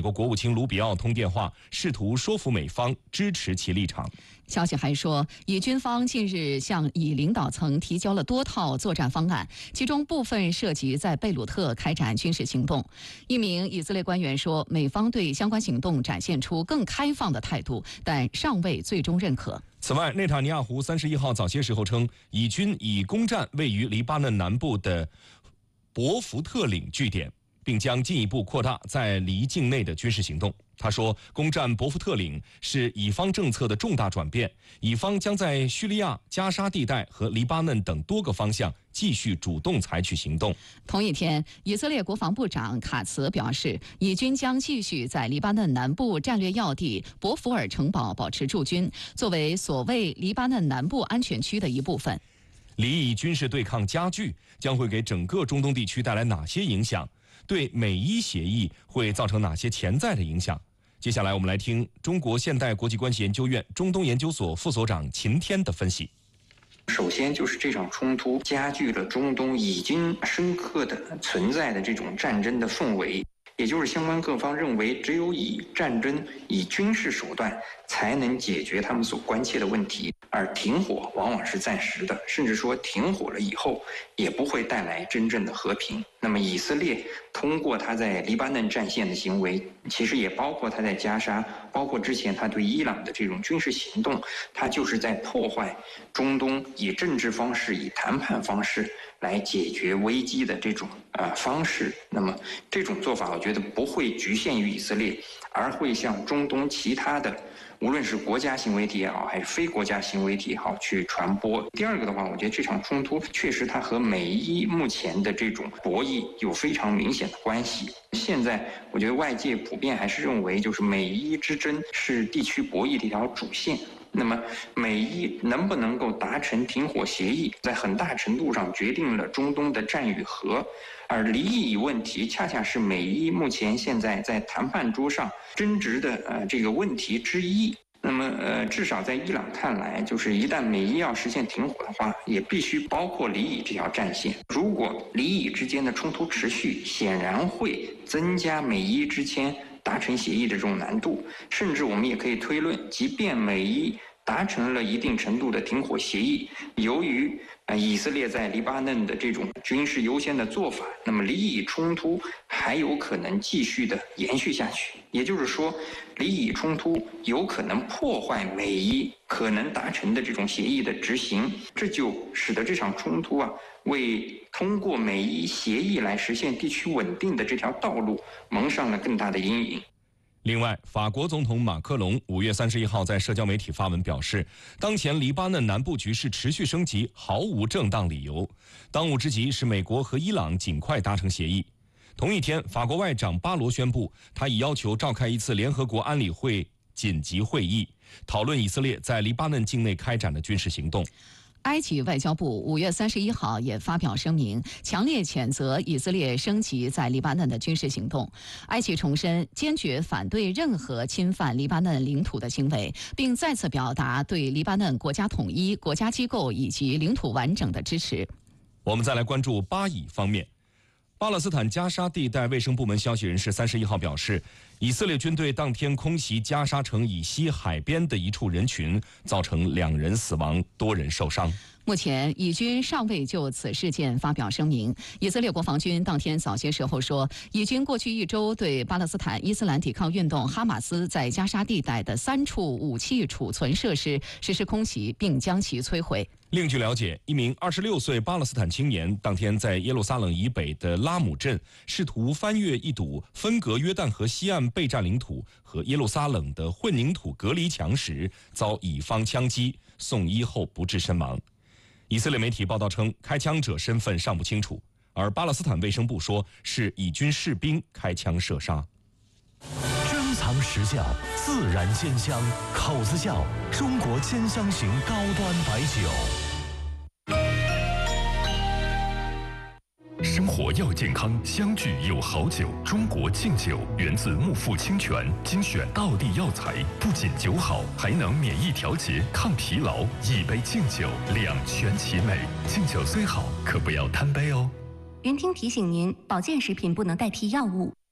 国国务卿卢比奥通电话，试图说服美方支持其立场。 消息还说，以军方近日向以领导层提交了多套作战方案，其中部分涉及在贝鲁特开展军事行动。一名以色列官员说，美方对相关行动展现出更开放的态度，但尚未最终认可。 此外，内塔尼亚胡31号早些时候称，以军已攻占位于黎巴嫩南部的博福特岭据点，并将进一步扩大在黎境内的军事行动。他说，攻占博福特岭是以方政策的重大转变，以方将在叙利亚、加沙地带和黎巴嫩等多个方向继续主动采取行动。 同一天，以色列国防部长卡茨表示，以军将继续在黎巴嫩南部战略要地博福尔城堡保持驻军，作为所谓黎巴嫩南部安全区的一部分。 黎以军事对抗加剧，将会给整个中东地区带来哪些影响？对美伊协议会造成哪些潜在的影响？接下来我们来听中国现代国际关系研究院中东研究所副所长秦天的分析。 首先就是这场冲突加剧了中东已经深刻的存在的这种战争的氛围，也就是相关各方认为只有以战争、以军事手段才能解决他们所关切的问题，而停火往往是暂时的，甚至说停火了以后也不会带来真正的和平。那么以色列通过他在黎巴嫩战线的行为，其实也包括他在加沙，包括之前他对伊朗的这种军事行动，他就是在破坏中东以政治方式、以谈判方式来解决危机的这种方式。那么这种做法，我觉得不会局限于以色列，而会向中东其他的，无论是国家行为体也好，还是非国家行为体也好，去传播。第二个的话，我觉得这场冲突确实它和美伊目前的这种博弈有非常明显的关系。现在我觉得外界普遍还是认为，就是美伊之争是地区博弈的一条主线。那么美伊能不能够达成停火协议，在很大程度上决定了中东的战与和，而黎以问题恰恰是美伊目前现在在谈判桌上争执的这个问题之一。那么至少在伊朗看来，就是一旦美伊要实现停火的话，也必须包括黎以这条战线。如果黎以之间的冲突持续，显然会增加美伊之间达成协议的这种难度，甚至我们也可以推论，即便美伊达成了一定程度的停火协议，由于以色列在黎巴嫩的这种军事优先的做法，那么黎以冲突还有可能继续的延续下去。也就是说，黎以冲突有可能破坏美伊可能达成的这种协议的执行，这就使得这场冲突为通过美伊协议来实现地区稳定的这条道路蒙上了更大的阴影。 另外，法国总统马克龙5月31号在社交媒体发文表示，当前黎巴嫩南部局势持续升级，毫无正当理由。当务之急是美国和伊朗尽快达成协议。同一天，法国外长巴罗宣布，他已要求召开一次联合国安理会紧急会议，讨论以色列在黎巴嫩境内开展的军事行动。 埃及外交部5月31号也发表声明，强烈谴责以色列升级在黎巴嫩的军事行动。埃及重申坚决反对任何侵犯黎巴嫩领土的行为，并再次表达对黎巴嫩国家统一、国家机构以及领土完整的支持。 我们再来关注巴以方面。巴勒斯坦加沙地带卫生部门消息人士31号表示，以色列军队当天空袭加沙城以西海边的一处人群，造成2人死亡，多人受伤。 目前，以军尚未就此事件发表声明。以色列国防军当天早些时候说，以军过去1周对巴勒斯坦伊斯兰抵抗运动哈马斯在加沙地带的3处武器储存设施实施空袭，并将其摧毁。 另据了解，一名26岁巴勒斯坦青年当天在耶路撒冷以北的拉姆镇试图翻越一堵分隔约旦河西岸被占领土和耶路撒冷的混凝土隔离墙时，遭以方枪击，送医后不治身亡。以色列媒体报道称，开枪者身份尚不清楚，而巴勒斯坦卫生部说是以军士兵开枪射杀。 珍藏实窖，自然鲜香，口子窖，中国兼香型高端白酒。 生活要健康，相聚有好酒。中国敬酒源自木富清泉，精选道地药材，不仅酒好，还能免疫调节、抗疲劳。一杯敬酒，两全其美。敬酒虽好，可不要贪杯哦。 云听提醒您，保健食品不能代替药物。